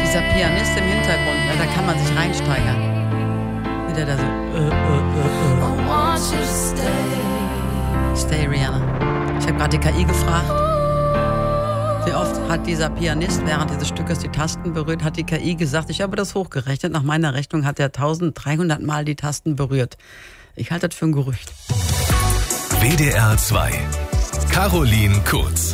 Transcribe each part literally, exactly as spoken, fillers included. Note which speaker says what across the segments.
Speaker 1: Dieser Pianist im Hintergrund, ne, da kann man sich reinsteigern. Wie der da so äh, äh, äh, äh. Stay, Rihanna. Ich habe gerade die K I gefragt, wie oft hat dieser Pianist während dieses Stückes die Tasten berührt, hat die K I gesagt, ich habe das hochgerechnet, nach meiner Rechnung hat er eintausenddreihundert Mal die Tasten berührt. Ich halte das für ein Gerücht.
Speaker 2: W D R zwei. Caroline Kurz.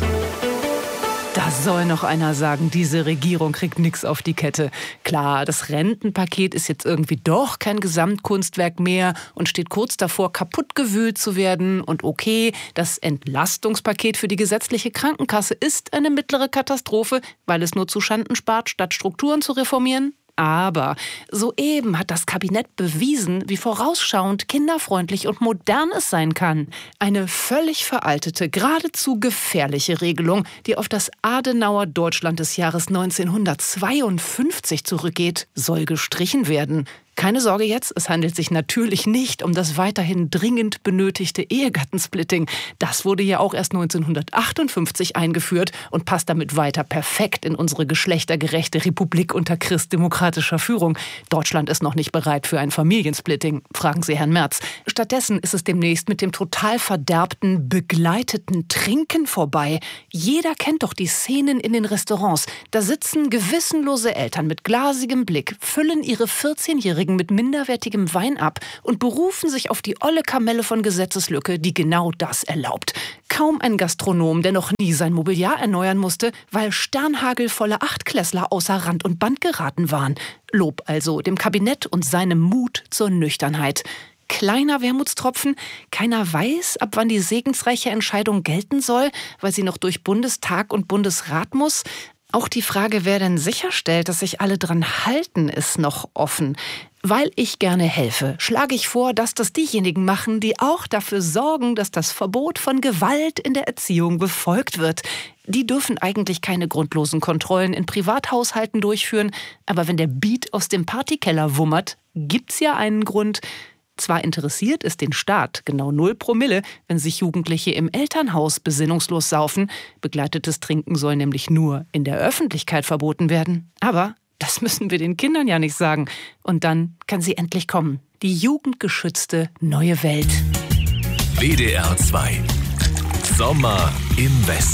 Speaker 3: Da soll noch einer sagen, diese Regierung kriegt nix auf die Kette. Klar, das Rentenpaket ist jetzt irgendwie doch kein Gesamtkunstwerk mehr und steht kurz davor, kaputtgewühlt zu werden. Und okay, das Entlastungspaket für die gesetzliche Krankenkasse ist eine mittlere Katastrophe, weil es nur zu Schanden spart, statt Strukturen zu reformieren. Aber soeben hat das Kabinett bewiesen, wie vorausschauend, kinderfreundlich und modern es sein kann. Eine völlig veraltete, geradezu gefährliche Regelung, die auf das Adenauer Deutschland des Jahres neunzehnhundertzweiundfünfzig zurückgeht, soll gestrichen werden. Keine Sorge jetzt, es handelt sich natürlich nicht um das weiterhin dringend benötigte Ehegattensplitting. Das wurde ja auch erst neunzehnhundertachtundfünfzig eingeführt und passt damit weiter perfekt in unsere geschlechtergerechte Republik unter christdemokratischer Führung. Deutschland ist noch nicht bereit für ein Familiensplitting, fragen Sie Herrn Merz. Stattdessen ist es demnächst mit dem total verderbten, begleiteten Trinken vorbei. Jeder kennt doch die Szenen in den Restaurants. Da sitzen gewissenlose Eltern mit glasigem Blick, füllen ihre vierzehnjährigen mit minderwertigem Wein ab und berufen sich auf die olle Kamelle von Gesetzeslücke, die genau das erlaubt. Kaum ein Gastronom, der noch nie sein Mobiliar erneuern musste, weil sternhagelvolle Achtklässler außer Rand und Band geraten waren. Lob also dem Kabinett und seinem Mut zur Nüchternheit. Kleiner Wermutstropfen, keiner weiß, ab wann die segensreiche Entscheidung gelten soll, weil sie noch durch Bundestag und Bundesrat muss. Auch die Frage, wer denn sicherstellt, dass sich alle dran halten, ist noch offen. Weil ich gerne helfe, schlage ich vor, dass das diejenigen machen, die auch dafür sorgen, dass das Verbot von Gewalt in der Erziehung befolgt wird. Die dürfen eigentlich keine grundlosen Kontrollen in Privathaushalten durchführen, aber wenn der Beat aus dem Partykeller wummert, gibt's ja einen Grund. Zwar interessiert es den Staat genau null Promille, wenn sich Jugendliche im Elternhaus besinnungslos saufen. Begleitetes Trinken soll nämlich nur in der Öffentlichkeit verboten werden. Aber das müssen wir den Kindern ja nicht sagen. Und dann kann sie endlich kommen. Die jugendgeschützte neue Welt.
Speaker 2: W D R zwei. Sommer im Westen.